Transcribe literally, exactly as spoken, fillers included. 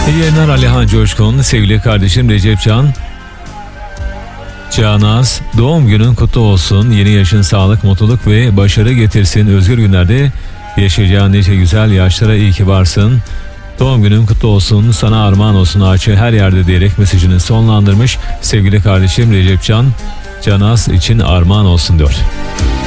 İyi yayınlar Alihan Coşkun, sevgili kardeşim Recep Can. Canaz, doğum günün kutlu olsun. Yeni yaşın sağlık, mutluluk ve başarı getirsin. Özgür günlerde yaşayacağın nice güzel yaşlara iyi ki varsın. Doğum günün kutlu olsun, sana armağan olsun ağaçı her yerde diyerek mesajını sonlandırmış sevgili kardeşim Recep Can. Canaz için armağan olsun diyor.